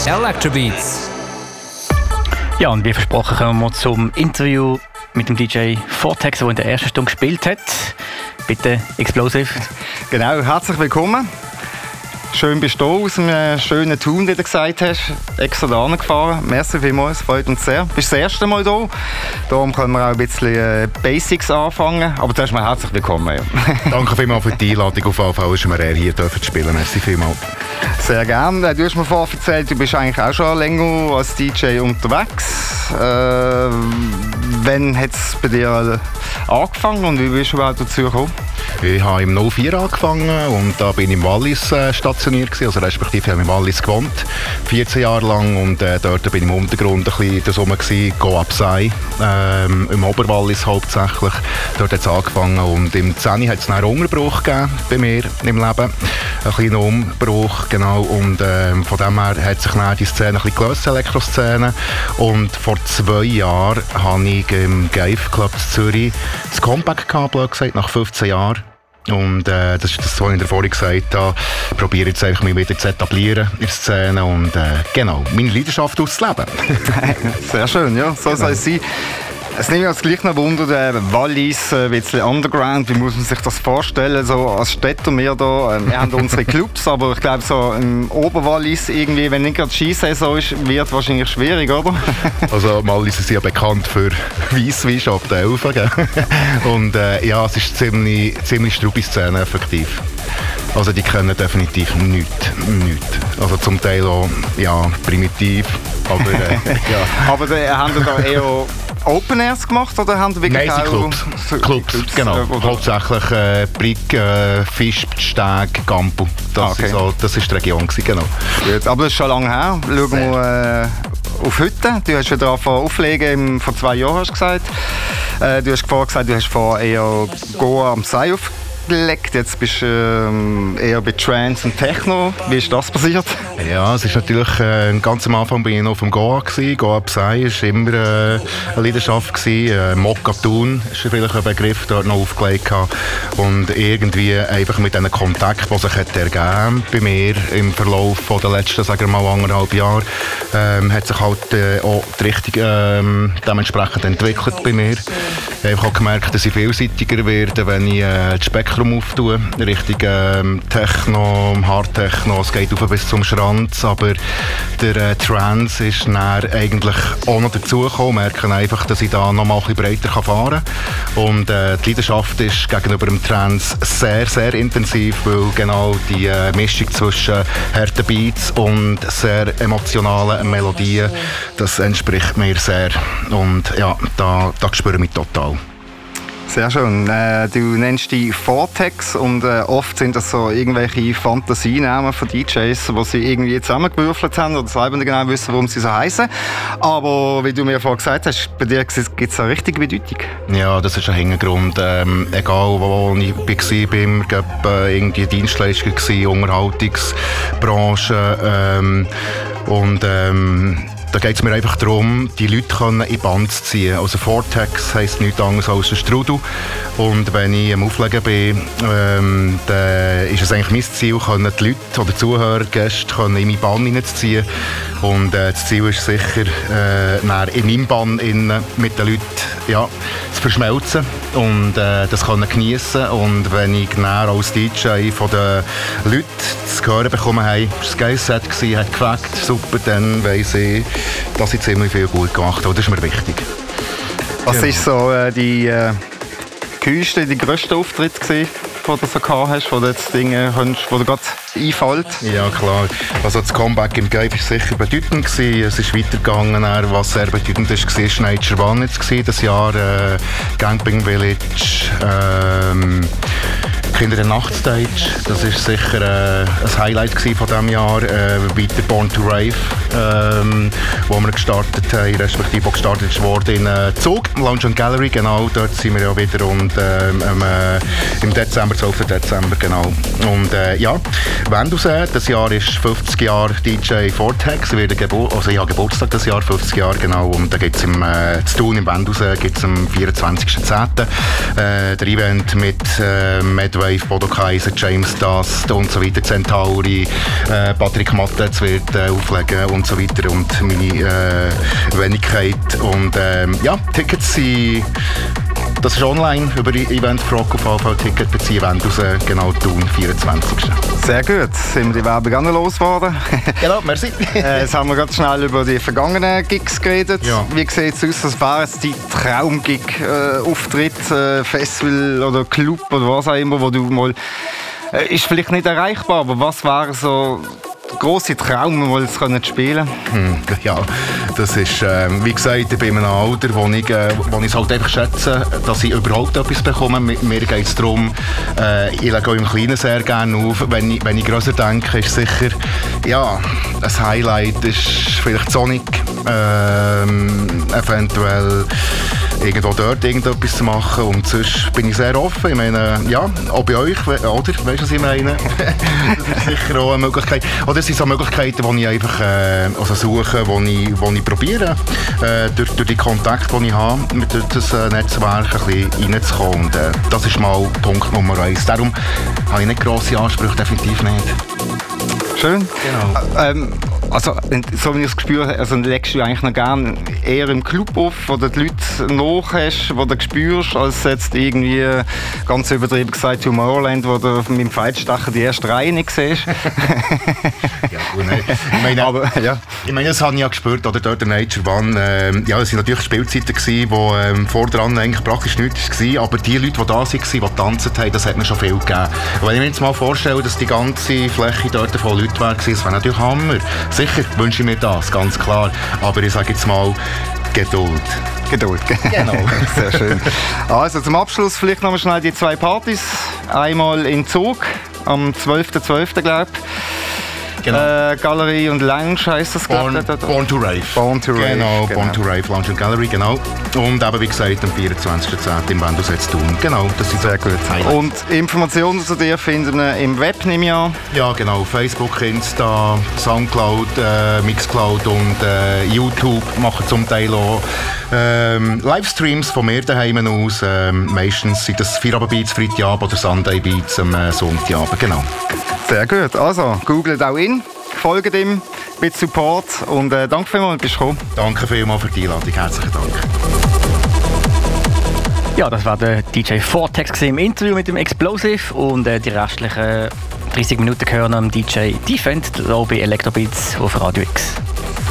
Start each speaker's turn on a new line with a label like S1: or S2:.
S1: Electrobeats.
S2: Ja, und wie versprochen kommen wir zum Interview mit dem DJ Vortex, der in der ersten Stunde gespielt hat. Bitte, Explosive.
S3: Genau, herzlich willkommen. Schön bist du aus einem schönen Tun, wie du gesagt hast. Extra da gefahren. Merci vielmals, freut uns sehr. Du bist das erste Mal hier. Darum können wir auch ein bisschen Basics anfangen. Aber zuerst mal herzlich willkommen. Ja.
S4: Danke vielmals für die Einladung. Auf jeden Fall ist mir hier zu spielen. Merci vielmals.
S3: Sehr gerne. Du hast mir vorher erzählt, du bist eigentlich auch schon länger als DJ unterwegs. Wann hat es bei dir angefangen und wie bist du überhaupt dazu gekommen?
S4: Ich habe im 04 angefangen und da bin ich im Wallis stationiert gewesen, also respektive habe ich im Wallis gewohnt, 14 Jahre lang, und dort bin ich im Untergrund ein bisschen das rum gewesen, Go Up Sei, im Oberwallis hauptsächlich. Dort hat es angefangen und im 10. hat es einen Unterbruch gegeben bei mir im Leben, ein kleiner Umbruch, genau, und von dem her hat sich dann die Szene ein bisschen gelöst, die Elektroszene, und vor 2 Jahren habe ich im Gave Club in Zürich das Comeback gehabt, blöd gesagt, nach 15 Jahren. Und das ist das, was ich dir vorhin gesagt habe. Ich probiere jetzt einfach mich wieder zu etablieren in der Szene und genau, meine Leidenschaft auszuleben.
S3: Sehr schön, ja, so soll es sein. Es nimmt mich als gleich noch Wunder, der Wallis, ein bisschen Underground, wie muss man sich das vorstellen? So als Städter, wir haben unsere Clubs, aber ich glaube, so im Oberwallis, irgendwie, wenn nicht gerade Skisaison ist, wird wahrscheinlich schwierig, oder?
S4: Also Wallis ist ja bekannt für Weisswein ab der Elfen, gell? Und ja, es ist eine ziemlich strube Szene, effektiv. Also die können definitiv nichts. Also zum Teil auch, ja, primitiv, aber ja.
S3: Aber haben Sie da eher Open Airs gemacht oder haben Sie wirklich
S4: Nein, Clubs, genau. Hauptsächlich Brig, Fisch, Steg, Gampo. Das ist die Region, genau.
S3: Gut, aber das ist schon lange her. Schauen wir auf heute. Du hast wieder angefangen auflegen, vor 2 Jahren hast du gesagt. Du hast vorher gesagt, du hast vor eher Goa am Sei aufgelegt. Jetzt bist du eher bei Trance und Techno. Wie ist das passiert?
S4: Ja, es ist natürlich ganz am Anfang bin ich noch auf dem Goa gewesen. Goa Psy war immer eine Leidenschaft gewesen. Mokatun ist vielleicht ein Begriff, dort noch aufgelegt habe. Und irgendwie einfach mit diesen Kontakten, die sich ergeben bei mir im Verlauf der letzten, sagen wir mal, 1,5 Jahre, hat sich halt auch die Richtung dementsprechend entwickelt bei mir. Ich habe einfach auch gemerkt, dass ich vielseitiger werde, wenn ich das Spektrum auftue, Richtung Techno, Hardtechno, es geht auf bis zum Schranz, aber der Trance ist dann eigentlich auch noch dazugekommen, merke einfach, dass ich da noch mal ein bisschen breiter fahren kann. Und die Leidenschaft ist gegenüber dem Trance sehr, sehr intensiv, weil genau die Mischung zwischen harten Beats und sehr emotionalen Melodien, das entspricht mir sehr. Und ja, da spüre ich mich total.
S3: Sehr schön. Du nennst die Vortex und oft sind das so irgendwelche Fantasienamen von DJs, die sie irgendwie zusammengewürfelt haben oder selber nicht genau wissen, warum sie so heißen. Aber wie du mir vorhin gesagt hast, bei dir gibt es eine richtige Bedeutung.
S4: Ja, das ist ein Hintergrund. Egal wo ich war, ich war irgendwie Dienstleister, Unterhaltungsbranche und da geht es mir einfach darum, die Leute können in Band zu ziehen. Also Vortex heisst nichts anderes als ein Strudel. Und wenn ich am Auflegen bin, dann ist es eigentlich mein Ziel, können die Leute oder Zuhörer, Gäste können in meine Bann hineinzuziehen. Und das Ziel ist sicher, in meinem Bann mit den Leuten zu verschmelzen und das können geniessen. Und wenn ich näher als DJ von den Leuten zu hören bekommen habe, es war ein geiles Set, hat gefällt, super, dann weiss ich, dass ich ziemlich viel gut gemacht habe. Das ist mir wichtig.
S3: Was ist so die grösste Auftritt gewesen, den du so gehabt hast, wo du jetzt Dinge wo du gerade einfällt?
S4: Ja, klar. Also das Comeback im Gave war sicher bedeutend gewesen. Es ist weitergegangen. Was sehr bedeutend ist, war Nature One jetzt gewesen, das Jahr Gangbang Village, Kinder der Nachtstage. Das ist sicher ein Highlight von diesem Jahr. Weiter Born to Rave, wo wir gestartet haben, respektive wo gestartet wurde in Zug, Lounge and Gallery. Genau, dort sind wir ja wieder. Und im Dezember 12. Dezember, genau. Und Wendusen, das Jahr ist 50 Jahre DJ Vortex. Ich habe Geburtstag das Jahr, 50 Jahre, genau. Und da gibt es zu tun im Wendusen gibt's am 24.10. Der Event mit Medwave, Bodo Kaiser, James Dust und so weiter, Centauri, Patrick Mattetz wird auflegen und so weiter und meine Wenigkeit. Und Tickets sind... Das ist online über Event Frog auf AV-Ticket beziehen, wenn raus, genau, Thun, 24.
S3: Sehr gut, sind wir die Werbung auch noch losgeworden.
S4: Genau, merci.
S3: Jetzt haben wir ganz schnell über die vergangenen Gigs geredet. Ja. Wie sieht es aus, was wäre jetzt die Traumgig, Auftritt, Festival oder Club oder was auch immer, wo du mal... ist vielleicht nicht erreichbar, aber was wäre so... grosse Traum, die es spielen können?
S4: Ja, das ist, wie gesagt, ich bin in einem Alter, wo ich es halt einfach schätze, dass ich überhaupt etwas bekomme. Mir geht es darum, ich lege auch im Kleinen sehr gerne auf. Wenn ich grösser denke, ist sicher, ja, ein Highlight ist vielleicht Sonic, eventuell irgendwo dort irgendetwas zu machen, und sonst bin ich sehr offen. Ich meine, ja, auch bei euch, oder? Weißt du, was ich meine? Das ist sicher auch eine Möglichkeit. Oder es sind so Möglichkeiten, die ich einfach suche, die ich probiere, durch die Kontakte, die ich habe, durch das Netzwerk ein bisschen reinzukommen. Und das ist mal Punkt Nummer 1. Darum habe ich nicht grosse Ansprüche, definitiv nicht.
S3: Schön. Genau. Also, so wie ich das Gespür habe, legst du eigentlich noch gerne eher im Club auf, wo du die Leute nach hast, wo du spürst, als jetzt irgendwie, ganz übertrieben gesagt, Tomorrowland, wo du mit dem Pfeilstecher die erste Reihe nicht siehst.
S4: Ja, gut, nein. Ich meine, das habe ich ja gespürt, oder dort der Nature One. Das waren natürlich Spielzeiten, wo vordran eigentlich praktisch nichts war, aber die Leute, die da waren, die tanzen haben, das hat mir schon viel gegeben. Und wenn ich mir jetzt mal vorstelle, dass die ganze Fläche dort voll Leute war, das wäre natürlich Hammer. Sicher wünsche ich mir das, ganz klar. Aber ich sage jetzt mal, Geduld.
S3: Geduld, genau. Sehr schön. Also zum Abschluss vielleicht noch mal schnell die 2 Partys. Einmal in Zug, am 12.12. glaube ich. Genau. Galerie und Lounge heisst das,
S4: Born to Rave.
S3: Born to Rave.
S4: Genau, Born to Rave, Lounge und Gallery, genau. Und eben, wie gesagt, am 24.10. im Wendusen zu tun. Genau, das ist sehr gut.
S3: Und Informationen zu dir finden wir im Web, nehme ich an?
S4: Ja, genau. Facebook, Insta, Soundcloud, Mixcloud und YouTube machen zum Teil auch Livestreams von mir daheim aus. Meistens sind das Feierabendbeats, Freitagabend oder Sunday Beats am Sonntagabend, genau.
S3: Sehr gut. Also, googelt auch ihn, folgt ihm, bitte Support und danke vielmals, dass du gekommen bist.
S4: Danke vielmals für die Einladung. Herzlichen Dank.
S2: Ja, das war der DJ Vortex im Interview mit dem Explosive, und die restlichen 30 Minuten gehören am DJ Defend, hier bei Electrobeats auf Radio X.